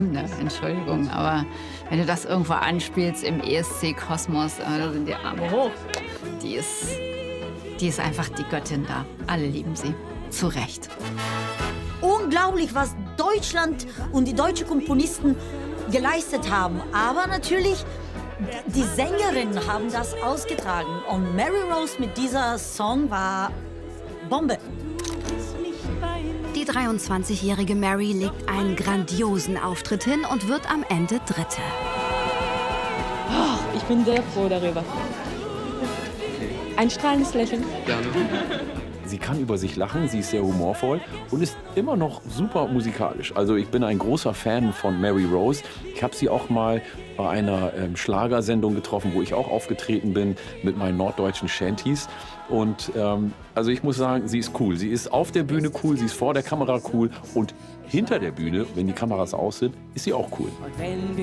Ne, Entschuldigung, aber wenn du das irgendwo anspielst im ESC-Kosmos, da sind die Arme hoch. Die ist einfach die Göttin da. Alle lieben sie. Zu Recht. Unglaublich, was Deutschland und die deutschen Komponisten geleistet haben. Aber natürlich, die Sängerinnen haben das ausgetragen. Und Mary Rose mit dieser Song war Bombe. Die 23-jährige Mary legt einen grandiosen Auftritt hin und wird am Ende Dritte. Oh, ich bin sehr froh darüber. Ein strahlendes Lächeln. Gerne. Sie kann über sich lachen, sie ist sehr humorvoll und ist immer noch super musikalisch. Also ich bin ein großer Fan von Mary Rose. Ich habe sie auch mal bei einer Schlagersendung getroffen, wo ich auch aufgetreten bin mit meinen norddeutschen Shanties. Und also ich muss sagen, sie ist cool. Sie ist auf der Bühne cool, sie ist vor der Kamera cool und hinter der Bühne, wenn die Kameras aus sind, ist sie auch cool.